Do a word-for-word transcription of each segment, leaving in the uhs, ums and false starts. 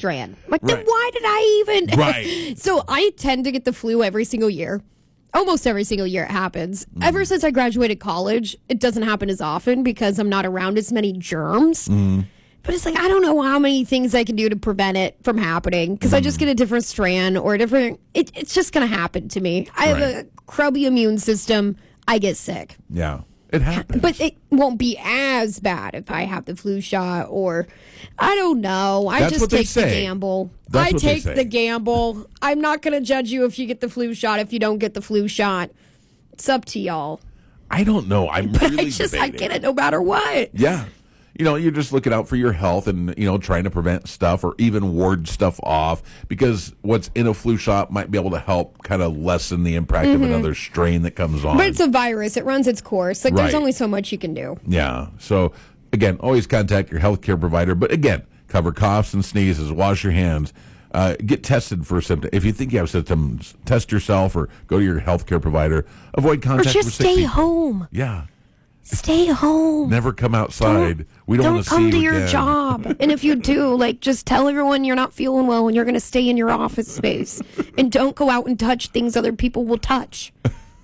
strand. I'm like, Right. then why did I even? Right. So I tend to get the flu every single year. Almost every single year it happens. Mm. Ever since I graduated college, it doesn't happen as often because I'm not around as many germs. Mm. But it's like, I don't know how many things I can do to prevent it from happening because mm. I just get a different strand or a different... It, it's just going to happen to me. I have right. a crubby immune system. I get sick. Yeah, it happens. But it won't be as bad if I have the flu shot or... I don't know. I That's just what they take say. the gamble. That's I what they take say. the gamble. I'm not going to judge you if you get the flu shot, if you don't get the flu shot. It's up to y'all. I don't know. I'm but really I just debating. I get it no matter what. Yeah. You know, you're just looking out for your health and, you know, trying to prevent stuff or even ward stuff off because what's in a flu shot might be able to help kind of lessen the impact mm-hmm. of another strain that comes on. But it's a virus. It runs its course. Like, right. there's only so much you can do. Yeah. So, again, always contact your healthcare provider. But, again, cover coughs and sneezes. Wash your hands. Uh, get tested for symptoms. If you think you have symptoms, test yourself or go to your healthcare provider. Avoid contact or just with sick stay people. home. Yeah. Stay home. Never come outside. Don't, we don't, don't want to see come you to your again. job. And if you do, like, just tell everyone you're not feeling well and you're going to stay in your office space. And don't go out and touch things other people will touch.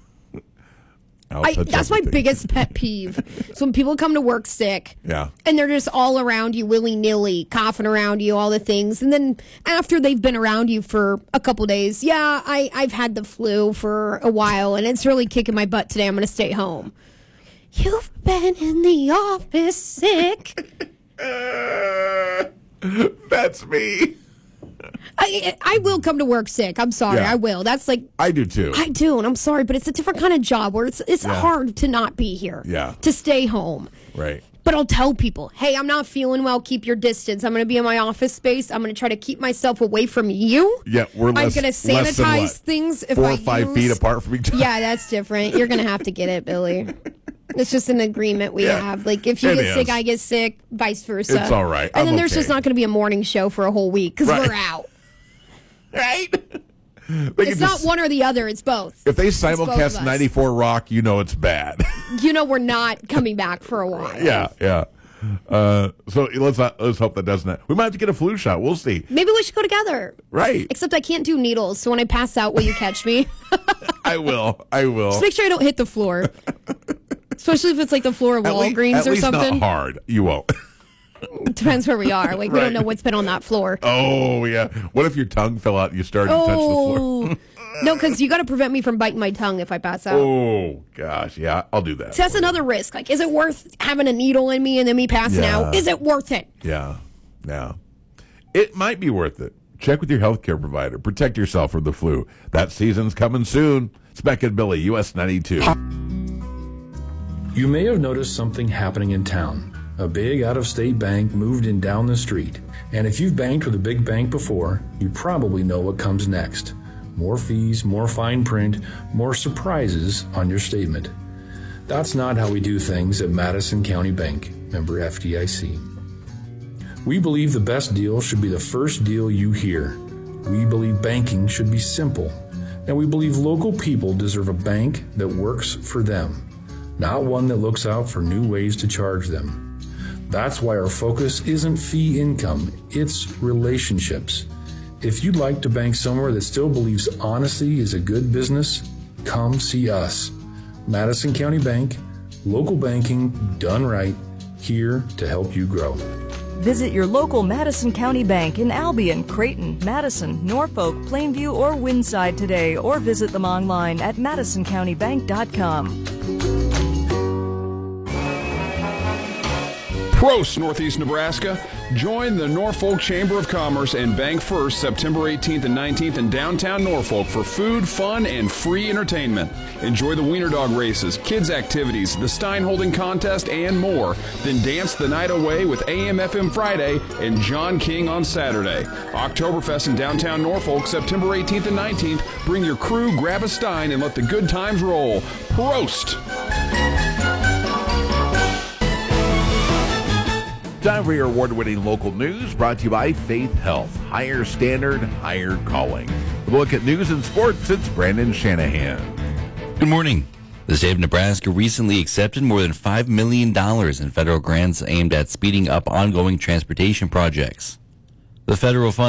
I, touch that's everything. my biggest pet peeve. So when people come to work sick, yeah, and they're just all around you, willy nilly, coughing around you, all the things, and then after they've been around you for a couple days, yeah, I I've had the flu for a while, and it's really kicking my butt today. I'm going to stay home. You've been in the office sick. Uh, that's me. I I will come to work sick. I'm sorry. Yeah. I will. That's like... I do too. I do, and I'm sorry, but it's a different kind of job where it's it's yeah. hard to not be here. Yeah. To stay home. Right. But I'll tell people, hey, I'm not feeling well. Keep your distance. I'm going to be in my office space. I'm going to try to keep myself away from you. Yeah, we're less, I'm going to sanitize things. If Four I or five use... feet apart from each other. Yeah, that's different. You're going to have to get it, Billy. It's just an agreement we yeah, have. Like, if you it get is. sick, I get sick, vice versa. It's all right. And I'm then there's okay. just not going to be a morning show for a whole week because right. we're out. Right? It's not just, one or the other. It's both. If they simulcast ninety-four Rock, you know it's bad. You know we're not coming back for a while. Yeah, yeah. Uh, so let's not, let's hope that doesn't happen. We might have to get a flu shot. We'll see. Maybe we should go together. Right. Except I can't do needles, so when I pass out, will you catch me? I will. I will. Just make sure I don't hit the floor. Especially if it's like the floor of at Walgreens least, or at least something. Not hard. You won't. Depends where we are. Like, we right. don't know what's been on that floor. Oh, yeah. What if your tongue fell out and you started oh. to touch the floor? No, because you got to prevent me from biting my tongue if I pass out. Oh, gosh. Yeah, I'll do that. So that's another risk. Like, is it worth having a needle in me and then me passing yeah. out? Is it worth it? Yeah. Yeah. It might be worth it. Check with your healthcare provider. Protect yourself from the flu. That season's coming soon. It's Beck and Billy, U S ninety-two. You may have noticed something happening in town. A big out-of-state bank moved in down the street. And if you've banked with a big bank before, you probably know what comes next. More fees, more fine print, more surprises on your statement. That's not how we do things at Madison County Bank, member F D I C. We believe the best deal should be the first deal you hear. We believe banking should be simple. And we believe local people deserve a bank that works for them, not one that looks out for new ways to charge them. That's why our focus isn't fee income, it's relationships. If you'd like to bank somewhere that still believes honesty is a good business, come see us. Madison County Bank, local banking done right, here to help you grow. Visit your local Madison County Bank in Albion, Creighton, Madison, Norfolk, Plainview, or Windside today, or visit them online at madison county bank dot com. Prost, Northeast Nebraska. Join the Norfolk Chamber of Commerce and Bank First September eighteenth and nineteenth in downtown Norfolk for food, fun, and free entertainment. Enjoy the Wiener Dog races, kids' activities, the Stein Holding Contest, and more. Then dance the night away with A M F M Friday and John King on Saturday. Oktoberfest in downtown Norfolk September eighteenth and nineteenth. Bring your crew, grab a Stein, and let the good times roll. Prost! Time for your award-winning local news, brought to you by Faith Health. Higher standard, higher calling. We'll look at news and sports. It's Brandon Shanahan. Good morning. The state of Nebraska recently accepted more than five million dollars in federal grants aimed at speeding up ongoing transportation projects. The federal funds